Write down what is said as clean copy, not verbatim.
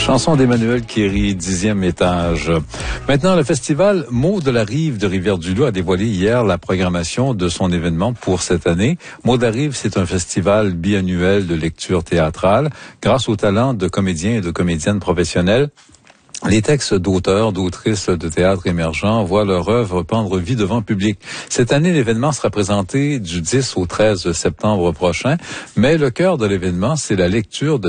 Chanson d'Emmanuel Kéry, 10e étage. Maintenant, le festival Mots de la Rive de Rivière-du-Loup a dévoilé hier la programmation de son événement pour cette année. Mots de la Rive, c'est un festival biannuel de lecture théâtrale. Grâce au talent de comédiens et de comédiennes professionnels, les textes d'auteurs, d'autrices de théâtre émergents voient leur œuvre prendre vie devant le public. Cette année, l'événement sera présenté du 10 au 13 septembre prochain, mais le cœur de l'événement, c'est la lecture de